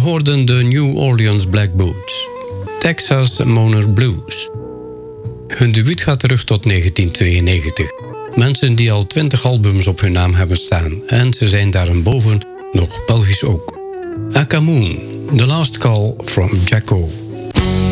hoorden de New Orleans Black Boots, Texas Moner Blues. Hun debuut gaat terug tot 1992. Mensen die al 20 albums op hun naam hebben staan. En ze zijn daarboven nog Belgisch ook. Akamoon, The Last Call from Jacko.